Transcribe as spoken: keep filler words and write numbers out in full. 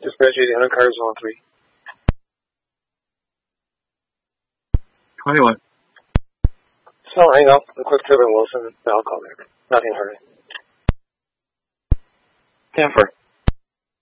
Dispatch eight hundred, cars one three. twenty-one. So hang up. A quick trip in Wilson. I'll call back. Nothing hurry. Stanford.